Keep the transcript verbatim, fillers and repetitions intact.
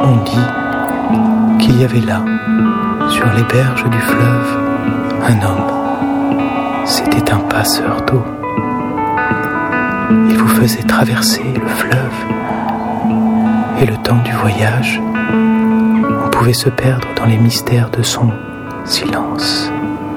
On dit qu'il y avait là, sur les berges du fleuve, un homme. C'était un passeur d'eau. Il vous faisait traverser le fleuve. Et le temps du voyage, on pouvait se perdre dans les mystères de son silence.